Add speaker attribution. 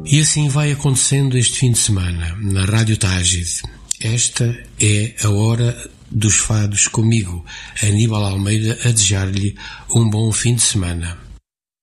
Speaker 1: E assim vai acontecendo este fim de semana, na Rádio Tágide. Esta é a hora dos fados comigo, Aníbal Almeida, a desejar-lhe um bom fim de semana.